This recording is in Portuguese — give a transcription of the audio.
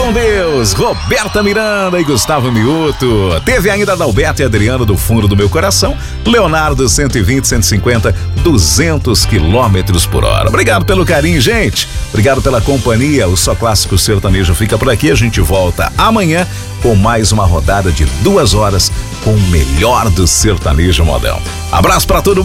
com Deus, Roberta Miranda e Gustavo Miuto. Teve ainda Adalberto e Adriano do Fundo do Meu Coração, Leonardo 120, 150, 200 quilômetros por hora. Obrigado pelo carinho, gente. Obrigado pela companhia. O Só Clássico Sertanejo fica por aqui. A gente volta amanhã com mais uma rodada de 2 horas com o melhor do sertanejo modão. Abraço pra todo mundo.